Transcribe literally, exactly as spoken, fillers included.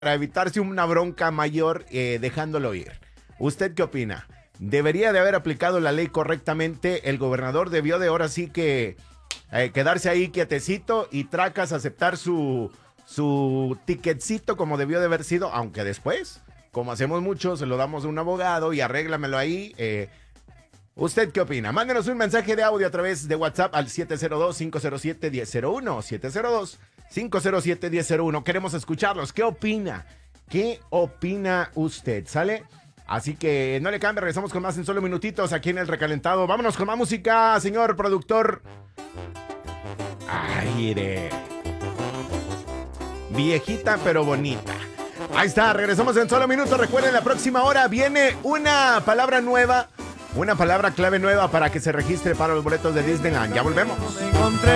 para evitarse una bronca mayor eh, dejándolo ir. ¿Usted qué opina? ¿Debería de haber aplicado la ley correctamente? El gobernador debió de ahora sí que eh, quedarse ahí quietecito y tracas aceptar su, su ticketcito como debió de haber sido, aunque después, como hacemos mucho, se lo damos a un abogado y arréglamelo ahí. Eh, ¿Usted qué opina? Mándenos un mensaje de audio a través de WhatsApp al siete cero dos, cinco cero siete, uno cero cero uno, siete cero dos, cinco cero siete, uno cero cero uno. Queremos escucharlos. ¿Qué opina? ¿Qué opina usted? ¿Sale? Así que no le cambie, regresamos con más en solo minutitos aquí en El Recalentado. Vámonos con más música, señor productor. Aire. Viejita pero bonita. Ahí está, regresamos en solo minutos. Recuerden, la próxima hora viene una palabra nueva, una palabra clave nueva para que se registre para los boletos de Disneyland. Ya volvemos.